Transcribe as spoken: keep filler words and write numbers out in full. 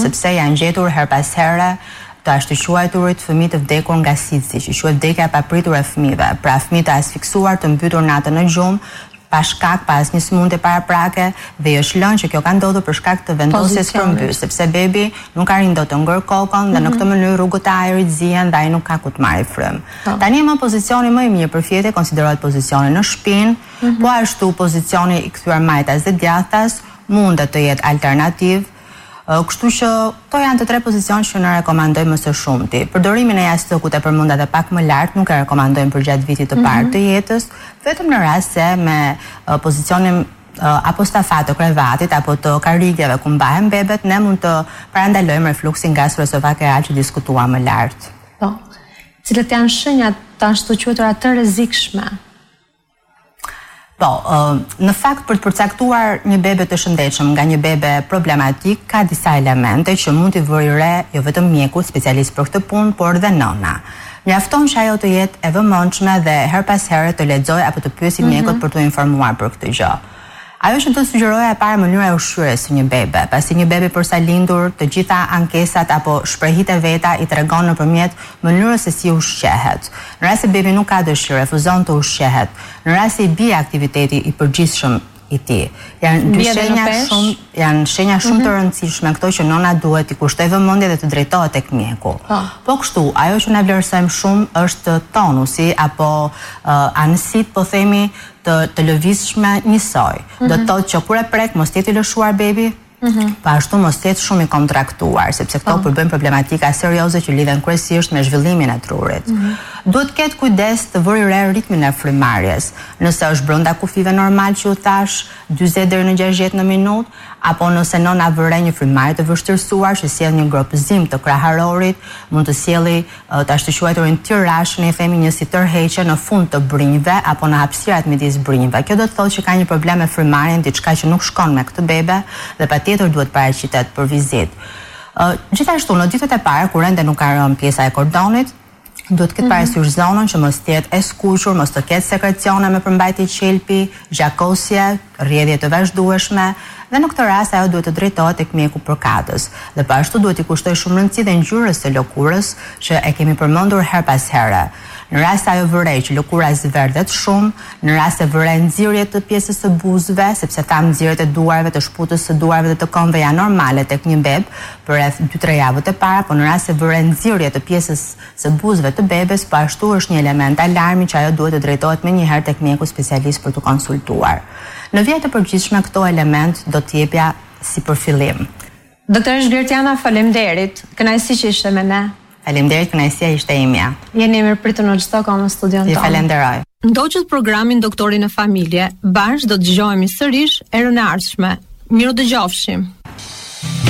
sepse janë gjetur her pas here të ashtuquajturit fëmijë të vdekur nga sidsi, që quhet vdekja e papritur e fëmijëve. Pra fëmijë të asfiksuar, të mbytur natën në gjumë, pa shkak, pa asnjë sëmundje paraprake, dhe është lënë që kjo ka ndodhur për shkak të vendosjes përmbys, sepse bebi nuk arrin dot të ngër kokën dhe në këtë mënyrë rrugët e ajrit zihen dhe ai nuk ka ku të marrë frymë. Tani më pozicioni më i mirë për fjetën konsiderohet pozicioni në shpinë, po ashtu pozicioni i kthyer majtas dhe djathtas mundet të jetë alternativë. Kështu që to janë të tre pozicione që ne rekomandojmë më së shumti. Përdorimin e jastëkut e përmenda edhe pak më lart nuk e rekomandojmë për gjatë vitit të parë të jetës, vetëm në rast se me pozicionin apo stafat të krevatit apo të karrigjeve ku mbahen bebet, ne mund të parandalojmë refluksin gastroesofageal që diskutuam më lart. Po. Cilat janë shenjat të ashtuquajtura të rrezikshme? Po, në fakt për të përcaktuar një bebe të shëndetshëm nga një bebe problematik, ka disa elemente që mund t'i vëri re jo vetëm mjeku, specialist për këtë punë, por dhe nëna. Mjafton që ajo të jetë e vëmendshme dhe her pas here të lexojë apo të pyesë mjekut për t'u informuar për këtë gjë. Ajo që do sugjeroja e para mënyra e ushqyerjes së një bebe, pasi një bebe përsa lindur, të gjitha ankesat apo shprehit e veta i tregon nëpërmjet mënyrës se si ushqehet. Në rast se bebi nuk ka dëshirë, refuzon të ushqehet, në rast se i bie aktiviteti i përgjithshëm i tij. Janë dy shenja shumë, janë shenja shumë të rëndësishme këto që nëna duhet i kushtojë vëmendje dhe të drejtohet tek mjeku. Po kështu, ajo që ne vlerësojmë shumë është tonusi apo anësit, po themi, të, të lëvizshme njësoj. Do të thotë që kur e prek mos jetë i lëshuar bebi, pa ashtu mos jetë shumë i kontraktuar, sepse këto përbëjnë problematika serioze që lidhen kryesisht me zhvillimin e trurit. Duhet ketë kujdes të vëri re ritmin e frymarrjes. Nëse është brenda kufive normal që u thash, dyzet deri në gjashtëdhjetë në minutë, apo nëse nëna vëre një frymarrje të vështirësuar që sjell një gropëzim të kraharorit, mund të sjelli të ashtuquajturin tirashën, i themi një si tërheqje në fund të brinjve apo në hapësirat midis brinjve. Kjo do të thotë që ka një problem me frymarrjen, diçka që nuk shkon me këtë bebe dhe patjetër duhet paraqitet për vizitë. Gjithashtu në ditët e para kur ende nuk ka rënë pjesa e kordonit, duhet këtë parasysh zonën që mos tjetë e skuqur, mos të ketë sekrecione me përmbajtje qelpi, gjakosje, rrjedhje të vazhdueshme, dhe në këtë rast ajo duhet të drejtohet tek mjeku përkatës. Dhe po ashtu duhet i kushtoj shumë rëndësi dhe ngjyrës së lëkurës që e kemi përmendur her pas here. Në rast se ajo vërej që lëkura zverdhet shumë, në rast se vërej nxirje të pjesës së buzëve, sepse tham nxirjet e duarve, të shputës së duarve dhe të këmbëve janë normale tek një beb për rreth dy tre javët e para, por në rast se vërej nxirje të pjesës së buzëve të bebes, po ashtu është një element alarmi që ajo duhet të drejtohet menjëherë tek mjeku specialist për të konsultuar. Në vijë të përgjithshme këto element do të jepja si përfillim. Doktoresh Gertiana, faleminderit. Kënaqësi që ishte me ne. Faleminderit, kënaqësia ishte imja. Jeni mirëpritur në çdo kohë në studion tonë. Ju falenderoj. Ndoqët programin Doktorin e Familje, bashkë do të dëgjohemi sërish erën e ardhshme. Miru dëgjofshim.